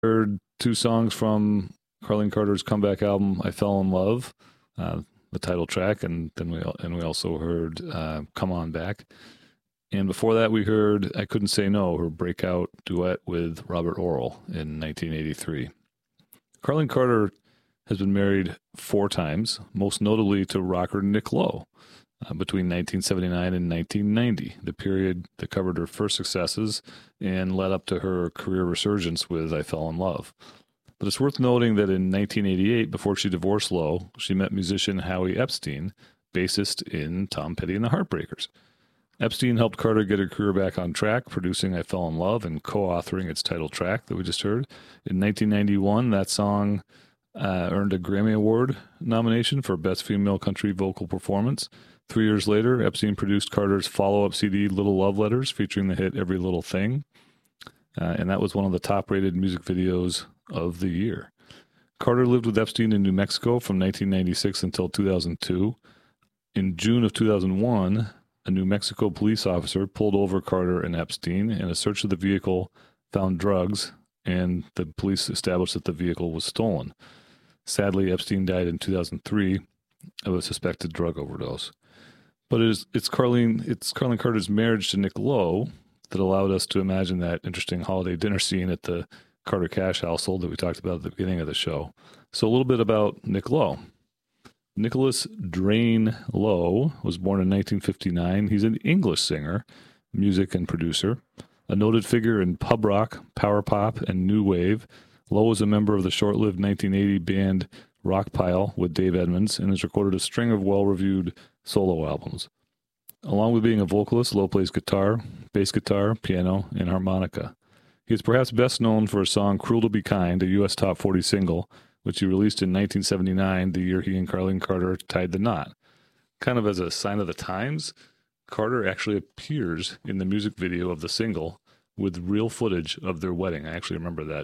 Heard two songs from Carlene Carter's comeback album, "I Fell in Love," the title track, and then we also heard "Come On Back." And before that, we heard "I Couldn't Say No," her breakout duet with Robert Oral in 1983. Carlene Carter has been married 4 times, most notably to rocker Nick Lowe between 1979 and 1990, the period that covered her first successes and led up to her career resurgence with "I Fell in Love." But it's worth noting that in 1988, before she divorced Lowe, she met musician Howie Epstein, bassist in Tom Petty and the Heartbreakers. Epstein helped Carter get her career back on track, producing "I Fell in Love" and co-authoring its title track that we just heard. In 1991, that song earned a Grammy Award nomination for Best Female Country Vocal Performance. 3 years later, Epstein produced Carter's follow-up CD, "Little Love Letters," featuring the hit "Every Little Thing." And that was one of the top-rated music videos of the year. Carter lived with Epstein in New Mexico from 1996 until 2002. In June of 2001, a New Mexico police officer pulled over Carter and Epstein, and a search of the vehicle found drugs, and the police established that the vehicle was stolen. Sadly, Epstein died in 2003 of a suspected drug overdose. But it's Carlene Carter's marriage to Nick Lowe that allowed us to imagine that interesting holiday dinner scene at the Carter Cash household that we talked about at the beginning of the show. So a little bit about Nick Lowe. Nicholas Drain Lowe was born in 1959. He's an English singer, music and producer, a noted figure in pub rock, power pop, and new wave. Lowe was a member of the short-lived 1980 band Rockpile with Dave Edmunds and has recorded a string of well-reviewed solo albums. Along with being a vocalist, Lowe plays guitar, bass guitar, piano, and harmonica. He is perhaps best known for his song "Cruel to Be Kind," a U.S. Top 40 single, which he released in 1979, the year he and Carlene Carter tied the knot. Kind of as a sign of the times, Carter actually appears in the music video of the single with real footage of their wedding. I actually remember that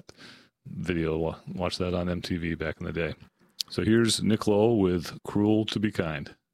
video, watched that on MTV back in the day. So here's Nick Lowe with "Cruel to Be Kind."